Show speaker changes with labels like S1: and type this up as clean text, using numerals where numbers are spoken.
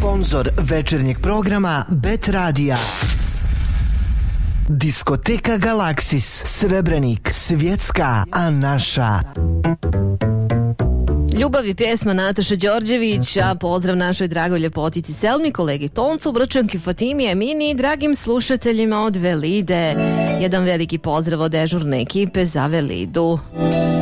S1: Sponzor večernjeg programa Bet Radija. Diskoteka Galaksis, Srebrenik, svjetska, a naša.
S2: Ljubav je pjesma Nataše Đorđević, a pozdrav našoj dragoj ljepotici Selmi, kolegi Toncu, Brčanki, Fatimi, Emini i dragim slušateljima od Velide. Jedan veliki pozdrav od dežurne ekipe za Velidu.